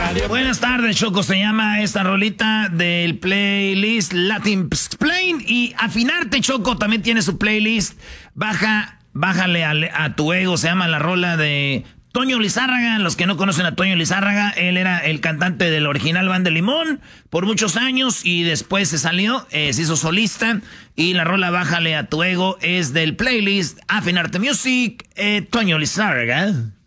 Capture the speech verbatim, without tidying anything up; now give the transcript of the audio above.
Buenas tardes, Choco. Se llama esta rolita del playlist Latin Explain. Y Afinarte, Choco, también tiene su playlist. Baja, bájale a, a tu ego. Se llama la rola de Toño Lizárraga. Los que no conocen a Toño Lizárraga, él era el cantante del original Banda Limón por muchos años y después se salió, eh, se hizo solista. Y la rola Bájale a tu ego es del playlist Afinarte Music, eh, Toño Lizárraga.